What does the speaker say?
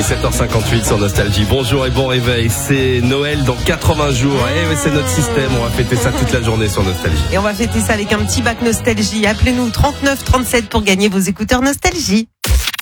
est 7h58 sur Nostalgie. Bonjour et bon réveil. C'est Noël dans 80 jours. C'est notre système. On va fêter ça toute la journée sur Nostalgie. Et on va fêter ça avec un petit bac Nostalgie. Appelez-nous 39 37 pour gagner vos écouteurs Nostalgie.